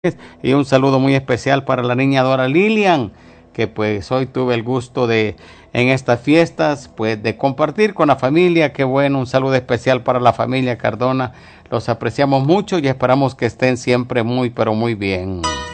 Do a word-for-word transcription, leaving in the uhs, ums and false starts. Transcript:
Y un saludo muy especial para la niña Dora Lilian, que pues hoy tuve el gusto de, en estas fiestas, pues de compartir con la familia. Qué bueno, un saludo especial para la familia Cardona. Los apreciamos mucho y esperamos que estén siempre muy, pero muy bien.